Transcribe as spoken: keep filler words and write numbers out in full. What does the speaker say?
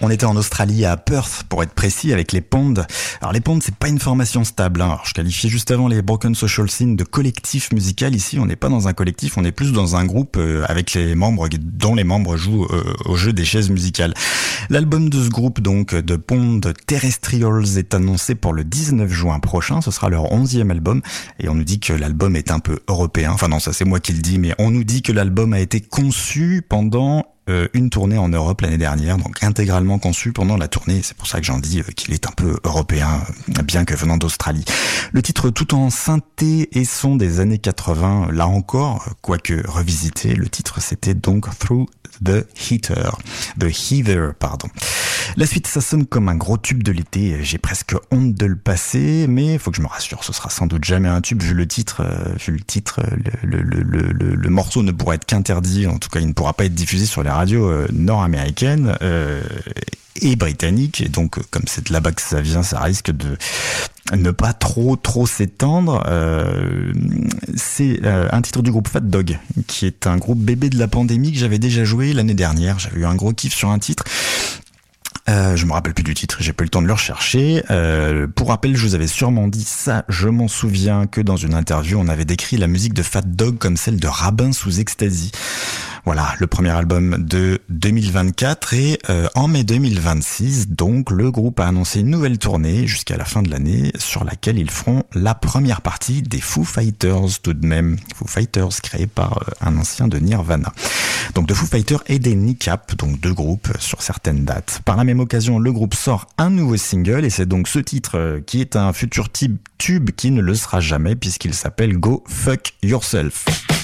On était en Australie, à Perth, pour être précis, avec les Ponds. Alors les Ponds, c'est pas une formation stable. Hein. Alors, je qualifiais juste avant les Broken Social Scene de collectif musical. Ici, on n'est pas dans un collectif, on est plus dans un groupe euh, avec les membres dont les membres jouent euh, au jeu des chaises musicales. L'album de ce groupe, donc, de Pond Terrestrials, est annoncé pour le dix-neuf juin prochain. Ce sera leur onzième album. Et on nous dit que l'album est un peu européen. Enfin non, ça c'est moi qui le dis, mais on nous dit que l'album a été conçu pendant Euh, une tournée en Europe l'année dernière, donc intégralement conçu pendant la tournée. C'est pour ça que j'en dis euh, qu'il est un peu européen, euh, bien que venant d'Australie. Le titre tout en synthé et son des années quatre-vingts, là encore, quoique revisité, le titre c'était donc Through the Heater, The Heather, pardon. La suite, ça sonne comme un gros tube de l'été. J'ai presque honte de le passer, mais faut que je me rassure, ce sera sans doute jamais un tube vu le titre. Euh, vu le titre, le, le, le, le, le morceau ne pourra être qu'interdit. En tout cas, il ne pourra pas être diffusé sur les radios euh, nord-américaines euh, et britanniques. Et donc, comme c'est de là-bas que ça vient, ça risque de ne pas trop trop s'étendre. Euh, c'est euh, un titre du groupe Fat Dog, qui est un groupe bébé de la pandémie que j'avais déjà joué l'année dernière. J'avais eu un gros kiff sur un titre. Euh, je me rappelle plus du titre, j'ai pas eu le temps de le rechercher. Euh, pour rappel, je vous avais sûrement dit ça, je m'en souviens que dans une interview, on avait décrit la musique de Fat Dog comme celle de Rabbin sous ecstasy. Voilà, le premier album de deux mille vingt-quatre et euh, en mai deux mille vingt-six, donc, le groupe a annoncé une nouvelle tournée jusqu'à la fin de l'année sur laquelle ils feront la première partie des Foo Fighters tout de même. Foo Fighters créé par euh, un ancien de Nirvana. Donc de Foo Fighters et des Kneecap, donc deux groupes sur certaines dates. Par la même occasion, le groupe sort un nouveau single et c'est donc ce titre euh, qui est un futur tube, tube qui ne le sera jamais puisqu'il s'appelle Go Fuck Yourself.